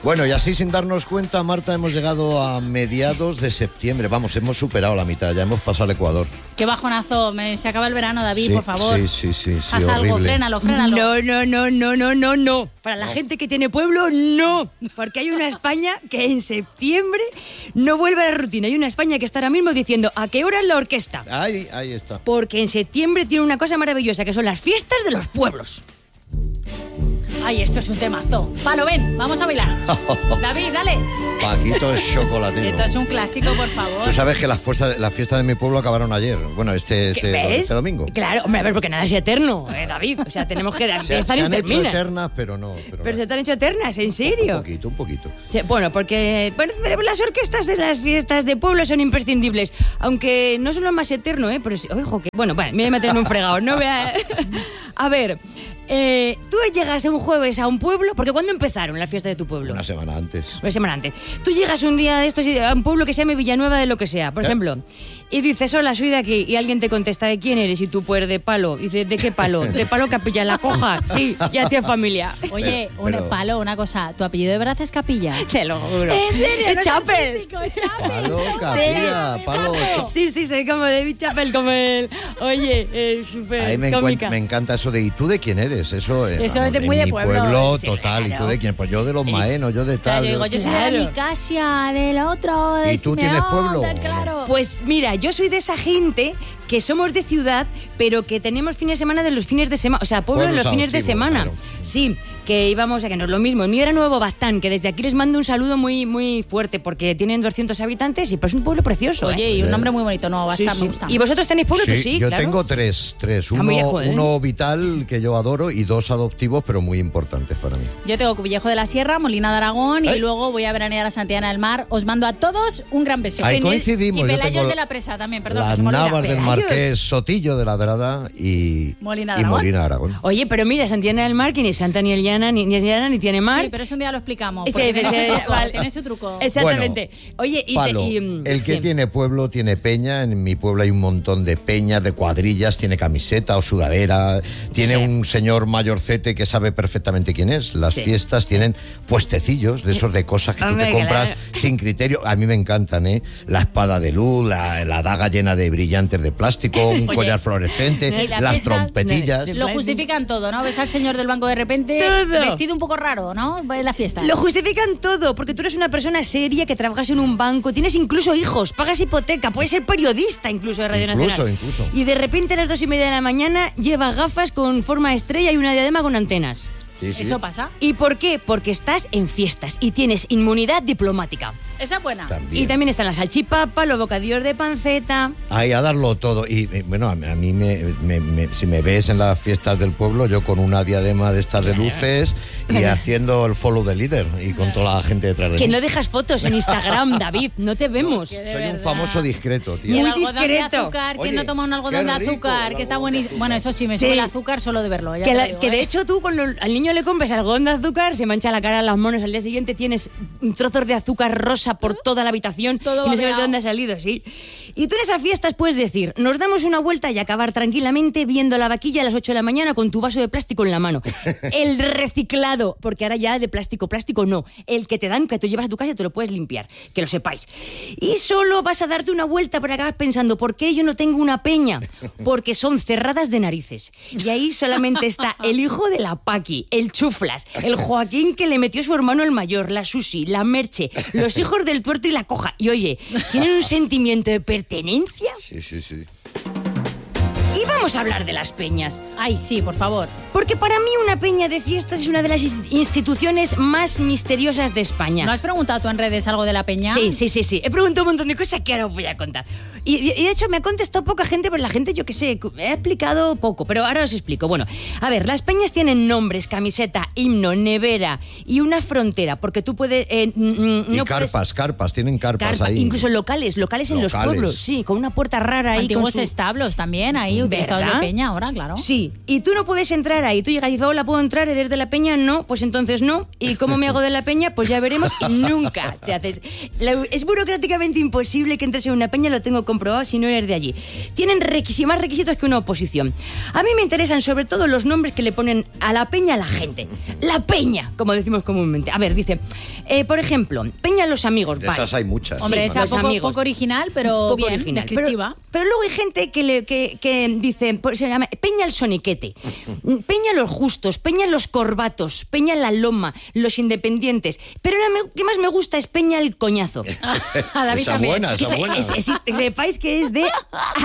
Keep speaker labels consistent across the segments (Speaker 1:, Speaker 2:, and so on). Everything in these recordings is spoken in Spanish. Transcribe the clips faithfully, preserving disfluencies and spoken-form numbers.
Speaker 1: Bueno, y así sin darnos cuenta, Marta, hemos llegado a mediados de septiembre. Vamos, hemos superado la mitad, ya hemos pasado el Ecuador.
Speaker 2: Qué bajonazo, me, se acaba el verano, David,
Speaker 1: Sí,
Speaker 2: por favor.
Speaker 1: sí, sí, sí, sí,
Speaker 2: Haz algo,
Speaker 1: horrible.
Speaker 2: frénalo, frénalo.
Speaker 3: No, no, no, no, no, no, no. Para la gente que tiene pueblo, no. Porque hay una España que en septiembre no vuelve a la rutina. Hay una España que está ahora mismo diciendo ¿a qué hora es la orquesta?
Speaker 1: Ahí, ahí está.
Speaker 3: Porque en septiembre tiene una cosa maravillosa, que son las fiestas de los pueblos.
Speaker 2: Ay, esto es un temazo. Palo, ven, vamos a bailar. David, dale.
Speaker 1: Paquito es chocolatero.
Speaker 2: Esto es un clásico, por favor.
Speaker 1: Tú sabes que las fiestas, las fiestas de mi pueblo acabaron ayer. Bueno, este,
Speaker 3: ¿Qué
Speaker 1: este,
Speaker 3: ves?
Speaker 1: este domingo.
Speaker 3: Claro, hombre, a ver, porque nada es eterno, eh, David. O sea, tenemos que
Speaker 1: Se,
Speaker 3: empezar
Speaker 1: se
Speaker 3: y
Speaker 1: han hecho
Speaker 3: terminar.
Speaker 1: eternas, pero no. Pero,
Speaker 3: Pero se te han hecho eternas, ¿en serio?
Speaker 1: Un poquito, un poquito.
Speaker 3: Sí, bueno, porque bueno, pero las orquestas de las fiestas de pueblo son imprescindibles, aunque no son lo más eterno, ¿eh? Pero sí, ojo, que bueno, bueno, me voy a meter en un fregado, no voy a... A ver, eh, tú llegas un jueves a un pueblo, porque ¿cuándo empezaron las fiestas de tu pueblo?
Speaker 1: Una semana antes.
Speaker 3: Una semana antes. Tú llegas un día de estos a un pueblo que se llame Villanueva de lo que sea, por
Speaker 1: ¿Eh?
Speaker 3: ejemplo, y dices, hola, soy de aquí, y alguien te contesta, ¿de quién eres? Y tú, pues, de Palo. Y dices, ¿de qué Palo? De Palo Capilla, la Coja. Sí, ya tienes familia.
Speaker 2: Oye,
Speaker 1: Pero-
Speaker 2: un
Speaker 1: pero-
Speaker 2: Palo, una cosa. ¿Tu apellido de verdad es Capilla?
Speaker 3: Te lo juro.
Speaker 2: ¿En serio?
Speaker 3: Es
Speaker 2: No
Speaker 3: Chapel.
Speaker 2: artístico, es Chapel.
Speaker 1: Palo, Capilla, Palo, Cha-
Speaker 3: Sí, sí, soy como David Chappelle, como él. Oye, es súper
Speaker 1: Ahí me,
Speaker 3: cómica.
Speaker 1: encuent- me encanta eso de ¿y tú de quién eres? Eso, eh,
Speaker 2: Eso es de-
Speaker 1: en
Speaker 2: muy de
Speaker 1: mi
Speaker 2: pueblo,
Speaker 3: sí,
Speaker 1: total. ¿Y tú
Speaker 3: claro.
Speaker 1: de quién? Pues yo de los maenos, yo de
Speaker 2: Claro,
Speaker 1: tal.
Speaker 2: yo digo, yo soy de
Speaker 3: Claro.
Speaker 2: mi casa, del otro, de
Speaker 1: ¿Y tú
Speaker 2: Simeón,
Speaker 1: tienes pueblo
Speaker 2: tal,
Speaker 1: o no?
Speaker 2: claro.
Speaker 3: Pues mira, yo soy de esa gente que somos de ciudad, pero que tenemos fines de semana de los fines de semana, o sea, pueblo de
Speaker 1: Pueblos
Speaker 3: los fines de
Speaker 1: adoptivos,
Speaker 3: semana.
Speaker 1: claro.
Speaker 3: Sí, que íbamos, a que no es lo mismo. El mío era Nuevo Baztán, que desde aquí les mando un saludo muy muy fuerte, porque tienen doscientos habitantes y pues es un pueblo precioso.
Speaker 2: Oye,
Speaker 3: ¿eh?
Speaker 2: y un nombre muy bonito, no, va a
Speaker 3: Sí,
Speaker 2: estar,
Speaker 3: sí.
Speaker 2: me gusta.
Speaker 3: ¿Y vosotros tenéis pueblo? Tú sí,
Speaker 1: yo
Speaker 3: claro.
Speaker 1: tengo tres, tres.
Speaker 3: Ah,
Speaker 1: Uno,
Speaker 3: muy lejos, ¿eh?
Speaker 1: uno vital que yo adoro y dos adoptivos, pero muy importantes para mí.
Speaker 2: Yo tengo Cubillejo de la Sierra, Molina de Aragón
Speaker 1: ¿Eh?
Speaker 2: y luego voy a veranear a Santillana del Mar. Os mando a todos un gran beso.
Speaker 1: Ahí
Speaker 2: Y
Speaker 1: coincidimos, yo
Speaker 2: Pelayos
Speaker 1: tengo
Speaker 2: de la Presa también, perdón, que
Speaker 1: Las
Speaker 2: se me olvida.
Speaker 1: Navas del
Speaker 3: Pelayos.
Speaker 1: Marqués, Sotillo de la Drada y
Speaker 2: Molina de
Speaker 1: y
Speaker 2: Aragón.
Speaker 1: Molina de Aragón.
Speaker 3: Oye, pero mira, Santillana del Mar, que ni Santa ni Llana, ni, ni es llana, ni tiene mar.
Speaker 2: Sí, pero eso un día lo explicamos.
Speaker 3: Ese-
Speaker 2: porque tiene,
Speaker 3: ese-
Speaker 2: su truco,
Speaker 3: vale.
Speaker 2: tiene su truco.
Speaker 3: Exactamente. Oye, y, te-
Speaker 1: Palo,
Speaker 3: y, mm,
Speaker 1: el que
Speaker 3: sí.
Speaker 1: tiene pueblo tiene peña. En mi pueblo hay un montón de peñas, de cuadrillas, tiene camiseta o sudadera. Tiene
Speaker 3: Sí.
Speaker 1: un señor mayorcete que sabe perfectamente quién es. Las
Speaker 3: Sí.
Speaker 1: fiestas tienen puestecillos de esos de cosas que tú
Speaker 3: Hombre,
Speaker 1: te compras
Speaker 3: claro.
Speaker 1: sin criterio. A mí me encantan, ¿eh? La espada de luz, la, la daga llena de brillantes de plástico, un
Speaker 2: Oye,
Speaker 1: collar fluorescente,
Speaker 2: y las
Speaker 1: las
Speaker 2: fiestas-
Speaker 1: trompetillas.
Speaker 2: Lo justifican todo, ¿no? Ves al señor del banco de repente
Speaker 3: Todo.
Speaker 2: vestido un poco raro, ¿no? En la fiesta.
Speaker 3: Lo justifican todo, porque tú eres una persona seria que trabajas en un banco, tienes incluso hijos, pagas hipoteca, puedes ser periodista incluso de Radio
Speaker 1: Incluso,
Speaker 3: Nacional.
Speaker 1: incluso.
Speaker 3: Y de repente a las dos y media de la mañana lleva gafas con forma de estrella y una diadema con antenas.
Speaker 1: Sí, sí.
Speaker 2: Eso pasa.
Speaker 3: ¿Y por qué? Porque estás en fiestas y tienes inmunidad diplomática.
Speaker 2: Esa es buena.
Speaker 1: También.
Speaker 3: Y también están las salchipapa, los bocadillos de panceta.
Speaker 1: Ahí a darlo todo. Y eh, bueno, a mí, a mí me, me- me- si me ves en las fiestas del pueblo, yo con una diadema de estas de luces y haciendo el follow de líder y con toda la gente detrás de
Speaker 3: Que
Speaker 1: mí.
Speaker 3: no dejas fotos en Instagram, David, no te vemos.
Speaker 2: que de
Speaker 1: Soy un
Speaker 2: verdad.
Speaker 1: famoso discreto,
Speaker 2: Y
Speaker 1: tío.
Speaker 2: el
Speaker 3: Muy
Speaker 2: algodón de
Speaker 3: discreto.
Speaker 2: azúcar,
Speaker 1: Oye,
Speaker 2: que no toma un algodón
Speaker 1: qué
Speaker 2: de
Speaker 1: rico,
Speaker 2: azúcar,
Speaker 1: el
Speaker 2: que está
Speaker 1: algodón de
Speaker 2: buenísimo.
Speaker 1: azúcar.
Speaker 2: Bueno, eso sí, me
Speaker 3: Sí.
Speaker 2: sube el azúcar solo de verlo. Ya
Speaker 3: Que,
Speaker 2: te
Speaker 3: la-
Speaker 2: lo digo,
Speaker 3: que de
Speaker 2: ¿eh?
Speaker 3: hecho tú cuando al niño le compras algodón de azúcar se mancha la cara, las manos, al día siguiente tienes trozos de azúcar rosa por toda la habitación
Speaker 2: Todo
Speaker 3: y no sabes de
Speaker 2: babeado.
Speaker 3: dónde ha salido, sí. Y tú en esas fiestas puedes decir, nos damos una vuelta y acabar tranquilamente viendo la vaquilla a las ocho de la mañana con tu vaso de plástico en la mano. El reciclado, porque ahora ya de plástico, plástico no, el que te dan, que tú llevas a tu casa y te lo puedes limpiar, que lo sepáis. Y solo vas a darte una vuelta pero acabas pensando, ¿por qué yo no tengo una peña? Porque son cerradas de narices. Y ahí solamente está el hijo de la Paqui, el Chuflas, el Joaquín que le metió su hermano el mayor, la Susi, la Merche, los hijos del Tuerto y la Coja. Y oye, tienen un sentimiento de pertenencia.
Speaker 1: Sí, sí, sí.
Speaker 3: Y vamos a hablar de las peñas.
Speaker 2: Ay, sí, por favor.
Speaker 3: Porque para mí una peña de fiestas es una de las in- instituciones más misteriosas de España.
Speaker 2: ¿No has preguntado tú en redes algo de la peña?
Speaker 3: Sí, sí, sí, sí. He preguntado un montón de cosas que ahora os voy a contar. Y, y- y de hecho me ha contestado poca gente, pero la gente, yo qué sé, he explicado poco, pero ahora os explico. Bueno, a ver, las peñas tienen nombres, camiseta, himno, nevera y una frontera, porque tú puedes... eh, mm, mm,
Speaker 1: Y
Speaker 3: no
Speaker 1: carpas,
Speaker 3: puedes-
Speaker 1: carpas, tienen carpas
Speaker 3: Carpa,
Speaker 1: ahí.
Speaker 3: incluso locales, locales en los
Speaker 1: Locales.
Speaker 3: pueblos, sí, con una puerta rara ahí.
Speaker 2: Antiguos
Speaker 3: con su-
Speaker 2: establos también, ahí utilizados
Speaker 3: ¿verdad?
Speaker 2: de peña ahora, claro.
Speaker 3: Sí, y tú no puedes entrar ahí. Tú llegas y dices, hola, ¿puedo entrar? ¿Eres de la peña? No, pues entonces no. ¿Y cómo me hago de la peña? Pues ya veremos. Y nunca te haces. La- es burocráticamente imposible que entres en una peña, lo tengo comprobado si no eres de allí. Tienen requisi- más requisitos que una oposición. A mí me interesan sobre todo los nombres que le ponen a la peña a la gente. La peña, como decimos comúnmente. A ver, dice, eh, por ejemplo, Peña Los Amigos.
Speaker 1: De
Speaker 3: vale.
Speaker 1: esas hay muchas.
Speaker 2: Hombre,
Speaker 3: Sí,
Speaker 2: esa
Speaker 3: los
Speaker 2: poco,
Speaker 3: amigos.
Speaker 2: poco original, pero
Speaker 3: Poco
Speaker 2: bien,
Speaker 3: original.
Speaker 2: descriptiva.
Speaker 3: Pero, pero luego hay gente que, le, que, que dice, pues, se llama Peña el Soniquete, Peña los Justos, Peña los Corbatos, Peña la Loma, los Independientes. Pero la me- que más me gusta es Peña el Coñazo.
Speaker 2: A David
Speaker 1: Esa
Speaker 2: también.
Speaker 1: buena,
Speaker 3: Que
Speaker 1: esa
Speaker 3: se-
Speaker 1: buena.
Speaker 3: es- existe- que sepáis que es de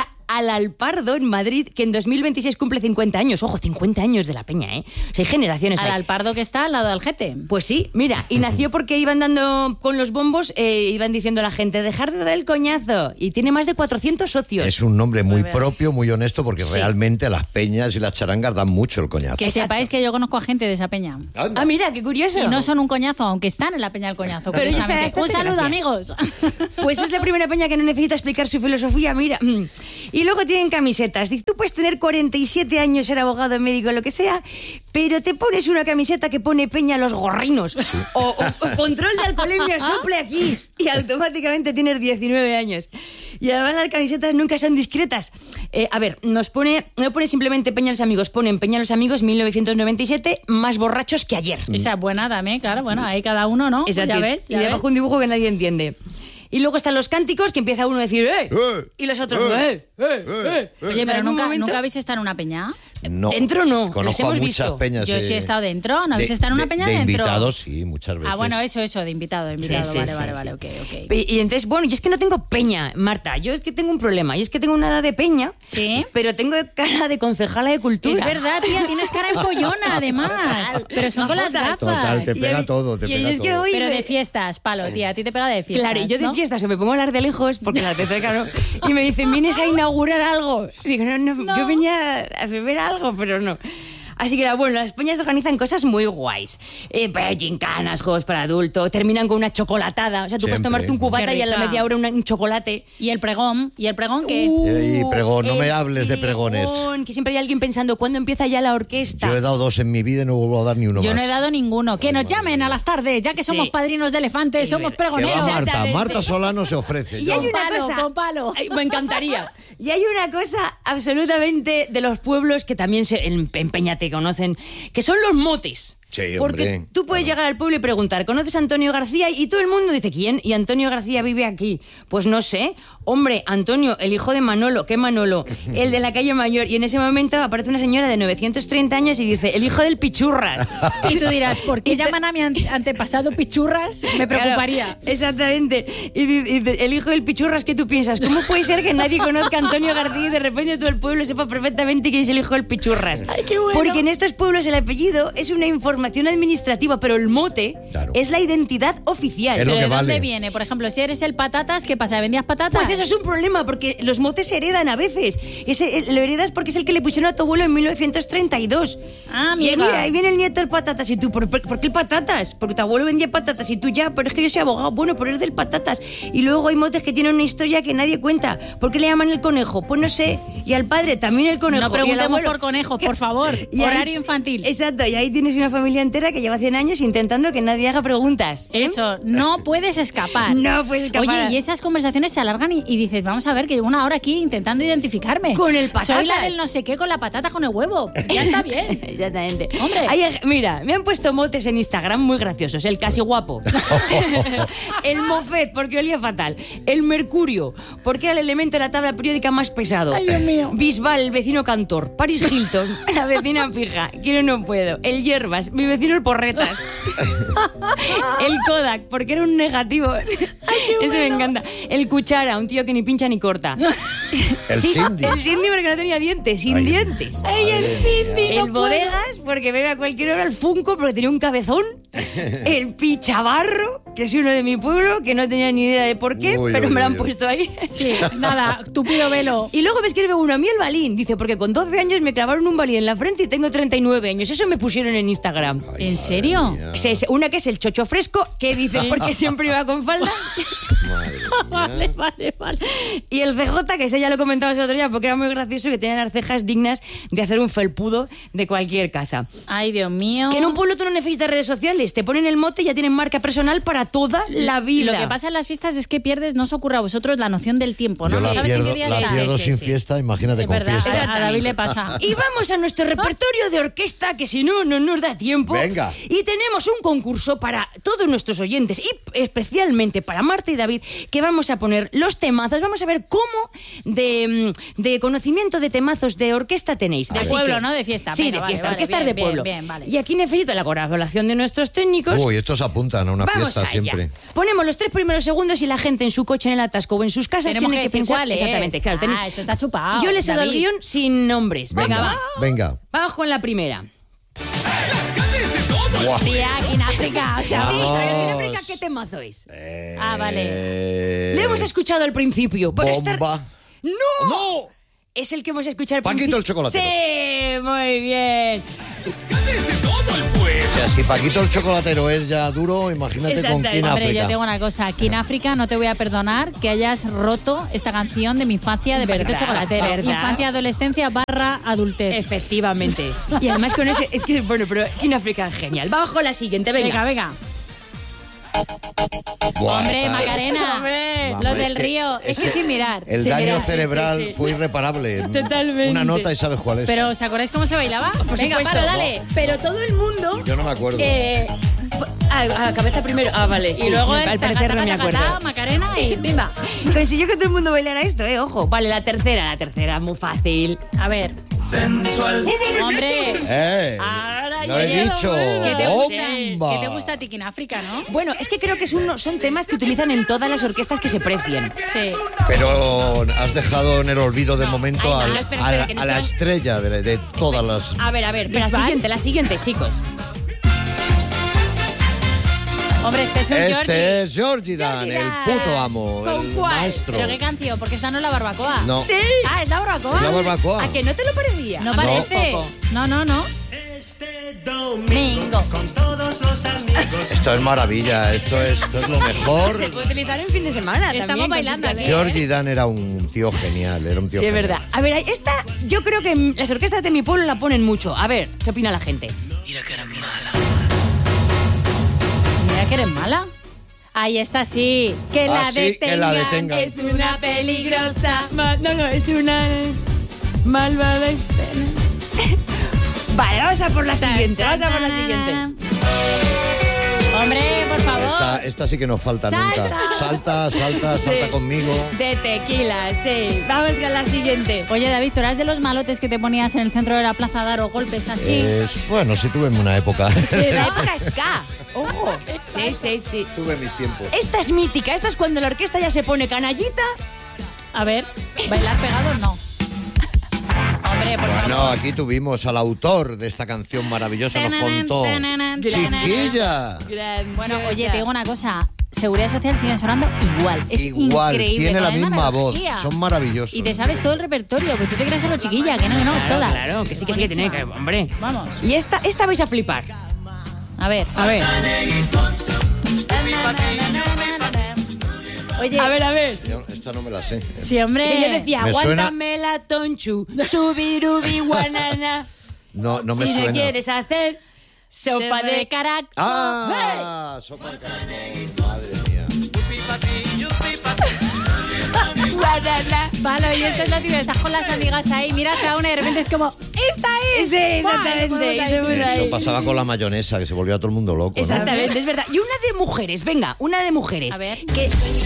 Speaker 3: Alalpardo en Madrid, que en dos mil veintiséis cumple cincuenta años. Ojo, cincuenta años de la peña, ¿eh? O sea, hay generaciones
Speaker 2: Al
Speaker 3: ahí.
Speaker 2: Alpardo que está al lado del Jete.
Speaker 3: Pues sí, mira, y nació porque iban dando con los bombos, eh, iban diciendo a la gente, dejar de dar el coñazo. Y tiene más de cuatrocientos socios.
Speaker 1: Es un nombre muy
Speaker 2: Pues veas.
Speaker 1: propio, muy honesto, porque
Speaker 3: Sí.
Speaker 1: realmente las peñas y las charangas dan mucho el coñazo.
Speaker 2: Que
Speaker 3: Exacto.
Speaker 2: sepáis que yo conozco a gente de esa peña.
Speaker 1: Anda.
Speaker 3: Ah, mira, qué curioso.
Speaker 2: Y no son un coñazo, aunque están en la peña del coñazo.
Speaker 3: Pero esa-
Speaker 2: curiosamente.
Speaker 3: esta
Speaker 2: Un
Speaker 3: hace
Speaker 2: saludo,
Speaker 3: gracia.
Speaker 2: amigos.
Speaker 3: Pues es la primera peña que no necesita explicar su filosofía, mira. Y luego tienen camisetas. Dice, tú puedes tener cuarenta y siete años, ser abogado, médico, lo que sea, pero te pones una camiseta que pone Peña Los Gorrinos. O, o- o control de alcoholemia, sople aquí. Y automáticamente tienes diecinueve años. Y además las camisetas nunca son discretas. Eh, a ver, nos pone, no pone simplemente Peña Los Amigos, ponen Peña Los Amigos mil novecientos noventa y siete, más borrachos que ayer.
Speaker 2: Esa es buena también, claro. Bueno, ahí cada uno, ¿no? Pues
Speaker 3: Exacto.
Speaker 2: ya ves.
Speaker 3: Y
Speaker 2: Ya ves.
Speaker 3: debajo un dibujo que nadie entiende. Y luego están los cánticos, que empieza uno a decir ¡eh!
Speaker 1: ¡Eh!
Speaker 3: Y los otros
Speaker 1: ¡Eh!
Speaker 3: ¡eh! ¡eh! ¡eh!
Speaker 2: Oye,
Speaker 3: En
Speaker 2: pero
Speaker 3: algún
Speaker 2: nunca,
Speaker 3: momento-
Speaker 2: ¿nunca habéis estado en una peña?
Speaker 1: No.
Speaker 3: Dentro no, las
Speaker 1: Conozco
Speaker 3: hemos
Speaker 1: a muchas
Speaker 3: visto.
Speaker 1: peñas.
Speaker 2: Yo
Speaker 1: eh,
Speaker 2: sí he estado dentro. ¿No habéis
Speaker 1: de-
Speaker 2: estado en una
Speaker 1: de-
Speaker 2: peña
Speaker 1: de
Speaker 2: dentro?
Speaker 1: invitados, sí, muchas veces.
Speaker 2: Ah, bueno, eso, eso, de invitado, de invitado.
Speaker 3: Sí, sí,
Speaker 2: vale,
Speaker 3: sí,
Speaker 2: vale,
Speaker 3: sí.
Speaker 2: vale, ok, ok.
Speaker 3: Y, y entonces, bueno, yo es que no tengo peña, Marta. Yo es que tengo un problema. Y es que tengo una edad de peña,
Speaker 2: ¿Sí?
Speaker 3: pero tengo cara de concejala de cultura.
Speaker 2: Es verdad, tía, tienes cara de follona, además. Pero son con las gafas.
Speaker 1: Total, te
Speaker 3: Y
Speaker 1: pega
Speaker 3: a mí-
Speaker 1: todo, te
Speaker 3: y
Speaker 1: pega
Speaker 3: es que
Speaker 1: todo.
Speaker 3: hoy
Speaker 2: Pero
Speaker 3: me-
Speaker 2: de fiestas, palo, tía. A ti te pega de fiestas.
Speaker 3: Claro, y yo de
Speaker 2: ¿no?
Speaker 3: fiestas o me pongo a hablar de lejos, porque las de cerca no. Y me dicen, ¿vienes a inaugurar algo? Y digo, no, no,
Speaker 2: No.
Speaker 3: yo venía a beber algo, pero no. Así que, bueno, las peñas organizan cosas muy guays. Eh, pues, gincanas, juegos para adultos, terminan con una chocolatada. O sea, tú puedes
Speaker 1: Siempre.
Speaker 3: tomarte un cubata
Speaker 2: Qué
Speaker 3: y a la
Speaker 2: rica.
Speaker 3: media hora una- un chocolate.
Speaker 2: Y el pregón. ¿Y el pregón qué?
Speaker 1: Y pregón, no me
Speaker 3: el
Speaker 1: hables de pregones.
Speaker 3: pregón, que siempre hay alguien pensando, ¿cuándo empieza ya la orquesta?
Speaker 1: Yo he dado dos en mi vida y no vuelvo a dar ni uno
Speaker 2: Yo
Speaker 1: más.
Speaker 2: no he dado ninguno. Que nos llamen a las tardes, ya que somos
Speaker 3: Sí.
Speaker 2: padrinos de elefantes,
Speaker 3: Es
Speaker 2: somos
Speaker 3: verdad.
Speaker 1: Que
Speaker 2: pregoneros.
Speaker 1: va Marta,
Speaker 3: Exactamente.
Speaker 1: Marta Solano se ofrece.
Speaker 3: Y
Speaker 1: yo-
Speaker 3: hay una
Speaker 2: palo,
Speaker 3: cosa,
Speaker 2: con palo.
Speaker 3: Ay, me encantaría. Y hay una cosa absolutamente de los pueblos que también se, en, en Peña te conocen, que son los motes.
Speaker 1: Sí,
Speaker 3: Porque
Speaker 1: hombre,
Speaker 3: tú puedes llegar al pueblo y preguntar, ¿conoces a Antonio García? Y todo el mundo dice, ¿quién? Y Antonio García vive aquí. Pues no sé. Hombre, Antonio, el hijo de Manolo. ¿Qué Manolo? El de la calle Mayor. Y en ese momento aparece una señora de novecientos treinta años y dice, el hijo del Pichurras.
Speaker 2: Y tú dirás, ¿por qué llaman a mi ante- antepasado pichurras? Me preocuparía.
Speaker 3: Claro, exactamente. Y, di- y di- el hijo del Pichurras, ¿qué tú piensas? ¿Cómo puede ser que nadie conozca a Antonio García y de repente todo el pueblo sepa perfectamente quién es el hijo del Pichurras?
Speaker 2: Ay, qué bueno.
Speaker 3: Porque en estos pueblos el apellido es una información administrativa, pero el mote
Speaker 1: Claro.
Speaker 3: es la identidad oficial.
Speaker 1: Es lo
Speaker 2: ¿Pero
Speaker 1: que
Speaker 2: de dónde
Speaker 1: vale.
Speaker 2: viene? Por ejemplo, si eres el patatas, ¿qué pasa? ¿Vendías patatas?
Speaker 3: Pues eso es un problema, porque los motes se heredan a veces. Ese, eh, lo heredas porque es el que le pusieron a tu abuelo en mil novecientos treinta y dos.
Speaker 2: Ah,
Speaker 3: Y ahí,
Speaker 2: amiga.
Speaker 3: mira, ahí viene el nieto del patatas. Y tú, ¿por, por, por qué el patatas? Porque tu abuelo vendía patatas y tú ya, pero es que yo soy abogado. Bueno, pero es del patatas. Y luego hay motes que tienen una historia que nadie cuenta. ¿Por qué le llaman el conejo? Pues no sé. Y al padre también el conejo.
Speaker 2: No
Speaker 3: y al
Speaker 2: preguntemos
Speaker 3: abuelo.
Speaker 2: por conejos, por favor.
Speaker 3: Y ahí-
Speaker 2: Horario infantil.
Speaker 3: Exacto, y ahí tienes una familia entera que lleva cien años intentando que nadie haga preguntas. ¿eh?
Speaker 2: Eso, no puedes escapar.
Speaker 3: No puedes escapar.
Speaker 2: Oye, y esas conversaciones se alargan y, y dices, vamos a ver, que llevo una hora aquí intentando identificarme.
Speaker 3: Con el patatas.
Speaker 2: Soy la del no sé qué con la patata con el huevo. Ya está bien.
Speaker 3: Exactamente.
Speaker 2: Hombre.
Speaker 3: Hay- mira, me han puesto motes en Instagram muy graciosos. El casi guapo. El mofet, porque olía fatal. El mercurio, porque era el elemento de la tabla periódica más pesado.
Speaker 2: Ay, Dios mío.
Speaker 3: Bisbal, el vecino cantor. Paris Hilton, la vecina fija. Quiero no puedo. El hierbas, mi vecino el porretas. El Kodak, porque era un negativo. Eso me encanta. El cuchara, un tío que ni pincha ni corta.
Speaker 1: El
Speaker 3: Sí,
Speaker 1: Cindy.
Speaker 3: El Cindy porque no tenía dientes, sin
Speaker 1: Ay,
Speaker 3: dientes.
Speaker 2: ¡Ay, el Cindy! no
Speaker 3: El
Speaker 2: puedo.
Speaker 3: bodegas, porque bebe a cualquier hora. El Funko, porque tenía un cabezón. El pichabarro, que que es uno de mi pueblo, que no tenía ni idea de por qué,
Speaker 1: Uy,
Speaker 3: pero
Speaker 1: uy,
Speaker 3: me lo
Speaker 1: uy,
Speaker 3: han
Speaker 1: uy.
Speaker 3: puesto ahí.
Speaker 2: Sí, nada, tupido velo.
Speaker 3: Y luego me escribe uno, a mí el balín. Dice, porque con doce años me clavaron un balín en la frente y tengo treinta y nueve años. Eso me pusieron en Instagram.
Speaker 1: Ay,
Speaker 2: ¿En
Speaker 1: madre
Speaker 2: serio?
Speaker 1: mía.
Speaker 3: O sea, es una que es el chocho fresco, que dice, porque siempre iba con falda.
Speaker 1: Madre mía.
Speaker 2: Vale, vale, vale.
Speaker 3: Y el C J, que ese ya lo comentabas el otro día, porque era muy gracioso, que tenía las cejas dignas de hacer un felpudo de cualquier casa.
Speaker 2: Ay, Dios mío.
Speaker 3: Que en un pueblo tú no necesitas redes sociales, te ponen el mote y ya tienen marca personal para toda la vida.
Speaker 2: Lo que pasa en las fiestas es que pierdes, no os ocurre a vosotros, la noción del tiempo, ¿no?
Speaker 1: Yo la
Speaker 2: ¿Sabes en
Speaker 1: pierdo,
Speaker 2: qué día
Speaker 1: la
Speaker 2: estás?
Speaker 1: pierdo
Speaker 3: Sí,
Speaker 1: sin
Speaker 3: sí.
Speaker 1: fiesta, imagínate
Speaker 2: Es
Speaker 1: con
Speaker 2: verdad,
Speaker 1: fiesta.
Speaker 2: a David le pasa.
Speaker 3: Y vamos a nuestro repertorio de orquesta, que si no, no nos da tiempo.
Speaker 1: Venga.
Speaker 3: Y tenemos un concurso para todos nuestros oyentes y especialmente para Marta y David, que vamos a poner los temazos. Vamos a ver cómo de, de conocimiento de temazos de orquesta tenéis.
Speaker 2: De
Speaker 3: Así
Speaker 2: pueblo,
Speaker 3: que-
Speaker 2: ¿no? De fiesta.
Speaker 3: Sí,
Speaker 2: Venga,
Speaker 3: de
Speaker 2: vale,
Speaker 3: fiesta,
Speaker 2: vale,
Speaker 3: orquestas
Speaker 2: bien,
Speaker 3: de
Speaker 2: bien,
Speaker 3: pueblo.
Speaker 2: bien, vale.
Speaker 3: Y aquí necesito la colaboración de nuestros técnicos.
Speaker 1: Uy, estos apuntan a una
Speaker 3: Vamos
Speaker 1: fiesta
Speaker 3: allá.
Speaker 1: siempre.
Speaker 3: Ponemos los tres primeros segundos y la gente en su coche, en el atasco o en sus casas
Speaker 2: Tenemos
Speaker 3: tiene
Speaker 2: que
Speaker 3: que,
Speaker 2: decir
Speaker 3: pensar
Speaker 2: cuál es.
Speaker 3: exactamente. Claro, tenéis-
Speaker 2: Ah, esto está chupado.
Speaker 3: Yo les he dado el
Speaker 2: David.
Speaker 3: guión sin nombres. Venga,
Speaker 1: Venga,
Speaker 3: va.
Speaker 1: venga.
Speaker 3: Vamos con la primera.
Speaker 2: Tía, aquí en África, o sea,
Speaker 3: Sí,
Speaker 1: Vamos.
Speaker 3: ¿sabes en África qué temazo es?
Speaker 2: Ah, vale.
Speaker 1: Eh,
Speaker 3: Le hemos escuchado al principio. Puede estar-
Speaker 1: Bomba.
Speaker 3: ¡No!
Speaker 1: ¡No!
Speaker 3: Es el que hemos escuchado al
Speaker 1: Paquito
Speaker 3: principio.
Speaker 1: el chocolatero.
Speaker 3: Sí, muy bien.
Speaker 1: O sea, si Paquito el chocolatero es ya duro, imagínate con
Speaker 3: Exactamente.
Speaker 1: quién
Speaker 2: Hombre,
Speaker 1: África.
Speaker 2: yo tengo una cosa. Aquí en África no te voy a perdonar que hayas roto esta canción de mi infancia de Paquito
Speaker 3: ¿Verdad?
Speaker 2: Chocolatero.
Speaker 3: ¿Verdad?
Speaker 2: Infancia, adolescencia barra adultez.
Speaker 3: Efectivamente. Y además con ese, es que, bueno, pero en África es genial. Vamos con la siguiente,
Speaker 2: Venga,
Speaker 3: venga.
Speaker 2: venga.
Speaker 1: Buah,
Speaker 2: Hombre,
Speaker 1: está-
Speaker 2: Macarena.
Speaker 3: Hombre.
Speaker 2: Lo
Speaker 1: Vamos,
Speaker 2: del
Speaker 1: es que
Speaker 2: río. Es que
Speaker 1: ese-
Speaker 2: sin mirar.
Speaker 1: El
Speaker 3: Sí,
Speaker 1: daño
Speaker 3: mira, sí,
Speaker 1: cerebral
Speaker 3: sí, sí.
Speaker 1: fue irreparable.
Speaker 3: Totalmente.
Speaker 1: Una nota y sabes cuál es.
Speaker 2: Pero ¿os acordáis cómo se bailaba?
Speaker 3: Por
Speaker 2: Venga,
Speaker 3: supuesto.
Speaker 2: Palo, dale.
Speaker 3: Pero todo el mundo...
Speaker 1: Yo no me acuerdo.
Speaker 3: Eh, a, a cabeza primero. Ah, vale. Sí,
Speaker 2: Y luego el
Speaker 3: al
Speaker 2: taca,
Speaker 3: parecer no
Speaker 2: taca,
Speaker 3: me
Speaker 2: taca,
Speaker 3: acuerdo.
Speaker 2: taca, Macarena y bimba.
Speaker 3: Consiguió que todo el mundo bailara esto, eh, ojo. Vale, la tercera, la tercera, muy fácil.
Speaker 2: A ver. Hombre.
Speaker 1: ¡Eh!
Speaker 2: Ahora
Speaker 1: ¡Lo he
Speaker 2: ya
Speaker 1: dicho!
Speaker 2: ¿Qué te gusta?
Speaker 1: ¡Bomba!
Speaker 2: ¿Qué te gusta a ti en África, no?
Speaker 3: Bueno, es que creo que es uno, son temas que utilizan en todas las orquestas que se precien.
Speaker 2: Sí.
Speaker 1: Pero has dejado en el olvido de momento
Speaker 3: ay, no,
Speaker 1: al-
Speaker 3: no, espera,
Speaker 1: a,
Speaker 3: espera,
Speaker 1: la-
Speaker 3: que no
Speaker 1: a la
Speaker 3: estoy-
Speaker 1: estrella de, de todas las...
Speaker 3: A ver, a ver, la
Speaker 2: Bisbal.
Speaker 3: siguiente, la siguiente, chicos.
Speaker 2: Hombre, este es un
Speaker 1: Este
Speaker 2: Georgie.
Speaker 1: es Georgie Dan,
Speaker 3: Georgie
Speaker 1: el
Speaker 3: Dan.
Speaker 1: puto amo,
Speaker 3: ¿Con
Speaker 1: el
Speaker 3: cuál?
Speaker 1: maestro.
Speaker 2: ¿Pero qué canción? Porque esta no es la barbacoa.
Speaker 1: No.
Speaker 3: Sí.
Speaker 2: Ah, ¿es la barbacoa?
Speaker 1: Es la barbacoa.
Speaker 3: ¿A que no te lo parecía?
Speaker 2: No
Speaker 3: A mí
Speaker 2: parece.
Speaker 3: tampoco.
Speaker 2: No, no, no.
Speaker 4: Este domingo
Speaker 2: Domingo.
Speaker 4: con todos los amigos.
Speaker 1: Esto es maravilla, esto es, esto es lo mejor.
Speaker 3: Se puede utilizar en fin de semana.
Speaker 2: Estamos
Speaker 3: también, con
Speaker 2: bailando
Speaker 3: sus
Speaker 2: aquí.
Speaker 3: canciones.
Speaker 1: Georgie Dan era un tío genial, era un tío
Speaker 3: Sí, es
Speaker 1: genial.
Speaker 3: verdad. A ver, esta yo creo que las orquestas de mi pueblo la ponen mucho. A ver, ¿qué opina la gente?
Speaker 2: Mira que eres mala. Ahí está, sí. Que
Speaker 1: Ah,
Speaker 2: la
Speaker 1: sí,
Speaker 2: detengan.
Speaker 1: que la detengan.
Speaker 3: Es una peligrosa... ma- No, no, es una malvada... Vale, vamos a por la siguiente, vamos a por la siguiente.
Speaker 2: Hombre, por favor.
Speaker 1: Esta, esta sí que nos falta
Speaker 2: Salta.
Speaker 1: nunca. Salta, salta, salta
Speaker 3: Sí.
Speaker 1: conmigo.
Speaker 3: De tequila, sí. Vamos con la siguiente.
Speaker 2: Oye, David, ¿tú eras de los malotes que te ponías en el centro de la plaza a dar o golpes así?
Speaker 1: Es- bueno, sí tuve una época.
Speaker 3: De la época ska. Ojo. Sí, sí, sí.
Speaker 1: tuve mis tiempos.
Speaker 3: Esta es mítica. Esta es cuando la orquesta ya se pone canallita.
Speaker 2: A ver, ¿bailar pegados? No. Hombre, por
Speaker 1: Bueno,
Speaker 2: favor.
Speaker 1: aquí tuvimos al autor de esta canción maravillosa, nos contó.
Speaker 2: Tananan,
Speaker 1: Chiquilla.
Speaker 2: Bueno, oye, te digo una cosa. Seguridad Social siguen sonando igual. Es
Speaker 1: Igual,
Speaker 2: increíble.
Speaker 1: tiene
Speaker 2: con
Speaker 1: la
Speaker 2: misma
Speaker 1: misma voz.
Speaker 2: melodía.
Speaker 1: Son maravillosos.
Speaker 2: Y te sabes todo el repertorio, pues tú te crees solo chiquilla, que no, que no,
Speaker 3: Claro,
Speaker 2: todas.
Speaker 3: claro, que sí, que sí, que tiene que... Hombre.
Speaker 2: Vamos.
Speaker 3: Y esta, esta vais a flipar.
Speaker 2: A ver.
Speaker 3: A ver.
Speaker 2: Oye,
Speaker 3: A ver, a ver.
Speaker 1: Yo esta no me la sé.
Speaker 2: sí, hombre.
Speaker 3: Que yo decía,
Speaker 1: Me suena-
Speaker 3: aguántame la tonchu, subirubi guanana.
Speaker 1: No, no me
Speaker 3: si
Speaker 1: suena.
Speaker 3: me quieres hacer sopa
Speaker 2: Sopa
Speaker 3: de...
Speaker 2: de carac.
Speaker 1: ¡Ah! Sopa de caracol. Madre mía.
Speaker 3: guanana.
Speaker 2: Vale, y esto es lo típico, estás con las amigas ahí, miras a una y de repente es como, ¡esta es!
Speaker 3: Sí, exactamente.
Speaker 2: Vale,
Speaker 3: y
Speaker 2: pues
Speaker 3: todo el mundo ahí.
Speaker 1: Eso pasaba con la mayonesa, que se volvía todo el mundo loco. ¿no?
Speaker 3: Exactamente, es verdad. Y una de mujeres, venga, una de mujeres.
Speaker 2: A ver.
Speaker 3: Que...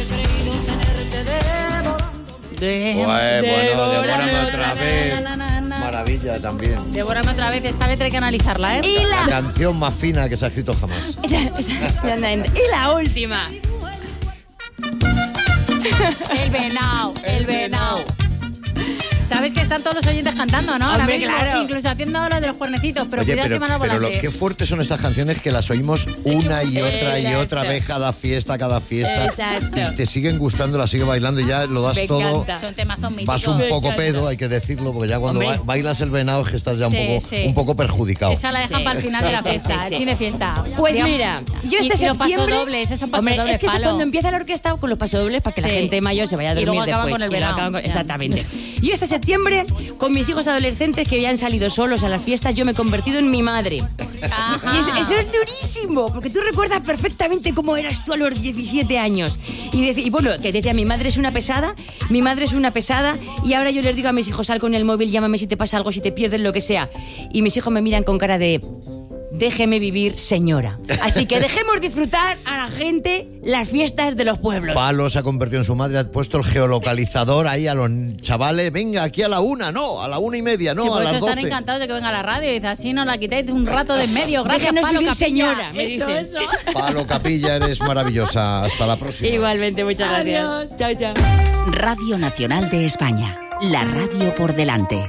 Speaker 1: Pues, bueno, devórame
Speaker 2: Devórame
Speaker 1: otra vez. Maravilla también.
Speaker 2: Devórame otra vez, esta letra hay que analizarla, ¿eh?
Speaker 3: Y
Speaker 1: La
Speaker 3: la...
Speaker 1: canción más fina que se ha escrito jamás.
Speaker 3: y la última.
Speaker 2: El venao, el venao. Sabes que están todos los oyentes cantando, ¿no? Ahora
Speaker 3: Hombre,
Speaker 2: mismo,
Speaker 3: claro.
Speaker 2: incluso haciendo lo de los cuernecitos, pero
Speaker 1: Oye,
Speaker 2: cuidado
Speaker 1: pero,
Speaker 2: si van al
Speaker 1: pero lo
Speaker 2: volante.
Speaker 1: que fuertes son estas canciones que las oímos una y otra y
Speaker 3: Exacto.
Speaker 1: otra vez cada fiesta, cada fiesta.
Speaker 3: Exacto.
Speaker 1: Y te siguen gustando, las sigues bailando y ya lo das
Speaker 3: Me
Speaker 1: todo.
Speaker 3: encanta.
Speaker 2: Son temazos míticos.
Speaker 1: Vas un
Speaker 3: Me
Speaker 1: poco
Speaker 3: encanta.
Speaker 1: pedo, hay que decirlo, porque ya cuando
Speaker 3: Hombre.
Speaker 1: ba- bailas el venado es que estás ya un,
Speaker 2: Sí,
Speaker 1: poco,
Speaker 2: sí.
Speaker 1: un poco perjudicado.
Speaker 2: Esa la dejan
Speaker 3: Sí,
Speaker 2: para el final
Speaker 3: sí,
Speaker 2: de la
Speaker 3: sí,
Speaker 2: fiesta,
Speaker 3: sí, sí.
Speaker 2: el fin de fiesta.
Speaker 3: Pues
Speaker 2: Digamos-
Speaker 3: mira, yo
Speaker 2: y,
Speaker 3: este
Speaker 2: y los
Speaker 3: septiembre...
Speaker 2: pasodobles, esos
Speaker 3: Hombre,
Speaker 2: pasodobles,
Speaker 3: es que eso
Speaker 2: palo.
Speaker 3: cuando empieza la orquesta con los pasodobles para que la
Speaker 2: Sí.
Speaker 3: gente mayor se vaya a
Speaker 2: Y
Speaker 3: dormir
Speaker 2: luego acaban
Speaker 3: después.
Speaker 2: con el
Speaker 3: Y luego
Speaker 2: verano.
Speaker 3: acaban con-
Speaker 2: Ya.
Speaker 3: Exactamente. Yo este septiembre, con mis hijos adolescentes que habían salido solos a las fiestas, yo me he convertido en mi madre.
Speaker 2: Ajá.
Speaker 3: Y eso, eso es durísimo, porque tú recuerdas perfectamente cómo eras tú a los diecisiete años. Y, dec- y bueno, que decía, mi madre es una pesada, mi madre es una pesada, y ahora yo les digo a mis hijos, sal con el móvil, llámame si te pasa algo, si te pierdes, lo que sea. Y mis hijos me miran con cara de... Déjeme vivir, señora. Así que dejemos disfrutar a la gente las fiestas de los pueblos.
Speaker 1: Palo se ha convertido en su madre, ha puesto el geolocalizador ahí a los chavales. Venga, aquí a la una, no, a la una y media, no,
Speaker 2: Sí,
Speaker 1: a
Speaker 2: por
Speaker 1: las
Speaker 2: eso están
Speaker 1: doce.
Speaker 2: encantados de que venga a la radio y dice, así no la quitáis un rato de en medio. Gracias,
Speaker 3: Déjenos
Speaker 2: Palo
Speaker 3: vivir,
Speaker 2: Capilla.
Speaker 3: señora, me
Speaker 2: Eso,
Speaker 3: dicen.
Speaker 2: eso.
Speaker 1: Palo Capilla, eres maravillosa. Hasta la próxima.
Speaker 3: Igualmente, muchas
Speaker 2: Adiós.
Speaker 3: gracias. Chao, chao.
Speaker 5: Radio Nacional de España. La radio por delante.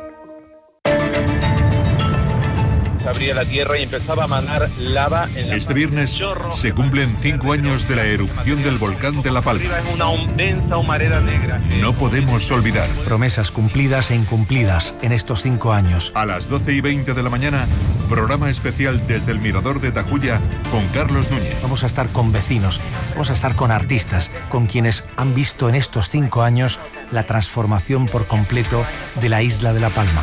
Speaker 6: Se abría la tierra y empezaba a manar lava en la
Speaker 7: Este viernes se cumplen cinco años de la erupción del volcán de La Palma.
Speaker 6: Arriba es una hum- densa humareda negra.
Speaker 7: No podemos olvidar.
Speaker 8: Promesas cumplidas e incumplidas en estos cinco años.
Speaker 7: A las doce y veinte de la mañana, programa especial desde el Mirador de Tajuya con Carlos Núñez.
Speaker 8: Vamos a estar con vecinos, vamos a estar con artistas, con quienes han visto en estos cinco años la transformación por completo de la isla de La Palma.